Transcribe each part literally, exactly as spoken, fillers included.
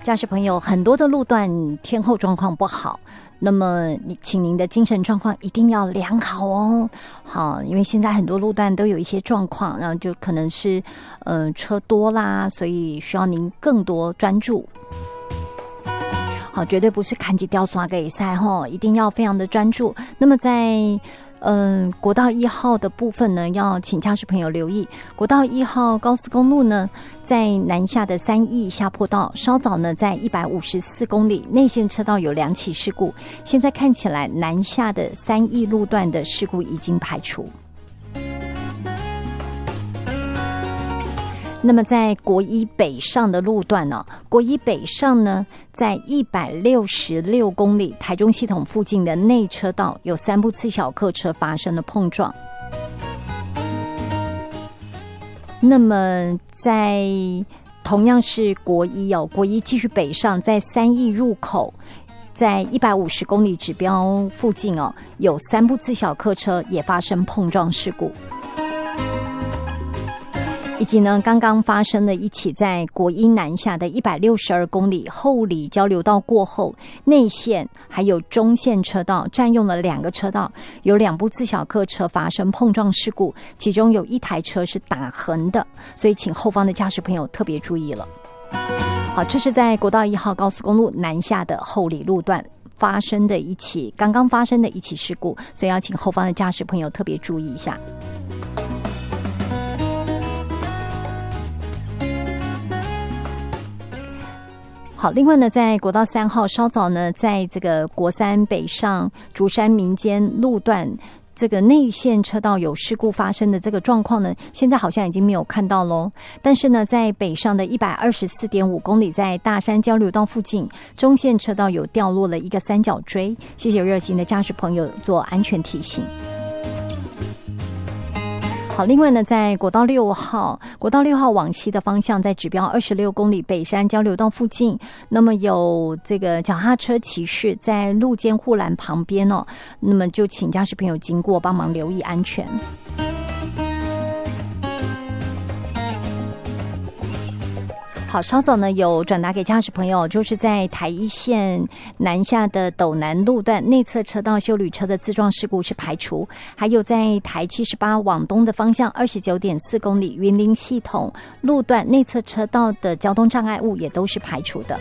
驾驶朋友，很多的路段天候状况不好，那么你请您的精神状况一定要良好哦。好，因为现在很多路段都有一些状况，然后就可能是呃车多啦，所以需要您更多专注。好，绝对不是看起掉刷给赛哈，一定要非常的专注。那么在嗯，国道一号的部分呢，要请驾驶朋友留意。国道一号高速公路呢，在南下的三义下坡道，稍早呢在一百五十四公里内线车道有两起事故，现在看起来南下的三义路段的事故已经排除。那么在国一北上的路段呢、哦，国一北上呢，在一百六十六公里台中系统附近的内车道有三部次小客车发生了碰撞。那么在同样是国一哦，国一继续北上，在三义入口，在一百五十公里指标附近哦，有三部次小客车也发生碰撞事故。以及呢，刚刚发生了一起在国一南下的一百六十二公里后里交流道过后，内线还有中线车道占用了两个车道，有两部自小客车发生碰撞事故，其中有一台车是打横的，所以请后方的驾驶朋友特别注意了。好，这是在国道一号高速公路南下的后里路段发生的一起刚刚发生的一起事故，所以要请后方的驾驶朋友特别注意一下。好，另外呢，在国道三号稍早呢，在这个国三北上竹山民间路段，这个内线车道有事故发生的这个状况呢，现在好像已经没有看到咯。但是呢，在北上的一百二十四点五公里，在大山交流道附近，中线车道有掉落了一个三角锥，谢谢热心的驾驶朋友做安全提醒。好，另外呢，在国道六号，国道六号往西的方向，在指标二十六公里北山交流道附近，那么有这个脚踏车骑士在路肩护栏旁边哦，那么就请驾驶朋友经过帮忙留意安全。好，稍早呢有转达给驾驶朋友，就是在台一线南下的斗南路段内侧车道休旅车的自撞事故是排除，还有在台七十八往东的方向二十九点四公里云林系统路段内侧车道的交通障碍物也都是排除的。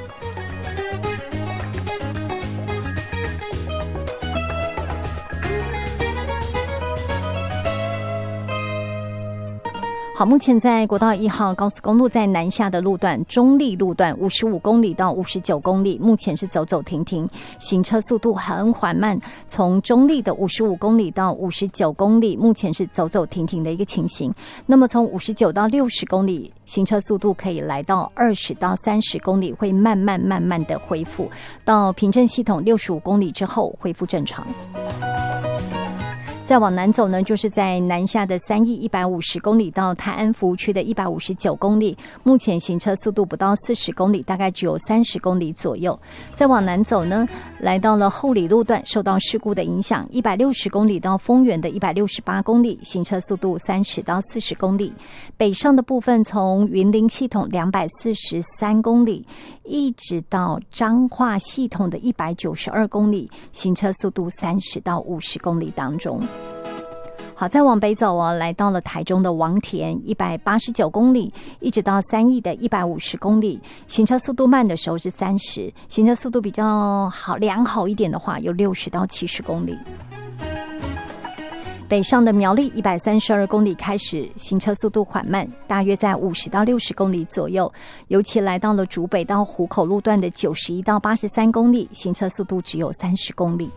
好，目前在国道一号高速公路在南下的路段，中立路段五十五公里到五十九公里，目前是走走停停，行车速度很缓慢。从中立的五十五公里到五十九公里，目前是走走停停的一个情形。那么从五十九到六十公里，行车速度可以来到二十到三十公里，会慢慢慢慢的恢复。到平镇系统六十五公里之后恢复正常。再往南走呢，就是在南下的三义一百五十公里到泰安服务区的一百五十九公里，目前行车速度不到四十公里，大概只有三十公里左右。再往南走呢，来到了后里路段，受到事故的影响，一百六十公里到丰原的一百六十八公里，行车速度三十到四十公里。北上的部分从云林系统两百四十三公里，一直到彰化系统的一百九十二公里，行车速度三十到五十公里当中。好，再往北走哦，来到了台中的王田一百八十九公里，一直到三义的一百五十公里，行车速度慢的时候是三十，行车速度比较好良好一点的话有六十到七十公里。北上的苗栗一百三十二公里开始行车速度缓慢，大约在五十到六十公里左右，尤其来到了竹北到湖口路段的九十一到八十三公里，行车速度只有三十公里。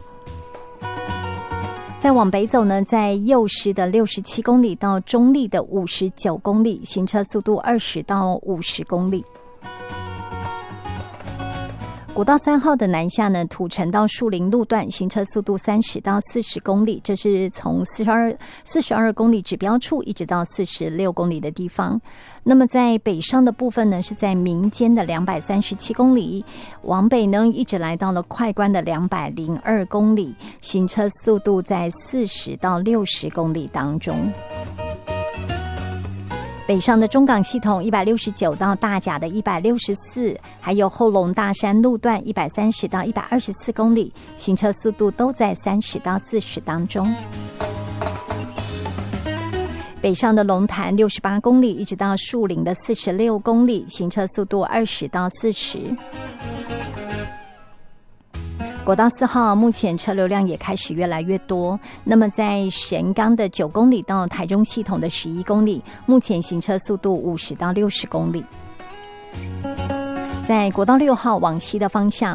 再往北走呢，在右师的六十七公里到中立的五十九公里，行车速度二十到五十公里。国道三号的南下呢，土城到树林路段，行车速度三十到四十公里，这是从四十二四十二公里指标处一直到四十六公里的地方。那么在北上的部分呢，是在民间的两百三十七公里，往北呢一直来到了快关的两百零二公里，行车速度在四十到六十公里当中。 北上的中港系统一百六十九到大甲的一百六十四，还有后龙大山路段一百三十到一百二十四公里，行车速度都在三十到四十当中。北上的龙潭六十八公里，一直到树林的四十六公里，行车速度二十到四十。国道四号目前车流量也开始越来越多，那么在神冈的九公里到台中系统的十一公里，目前行车速度五十到六十公里。在国道六号往西的方向，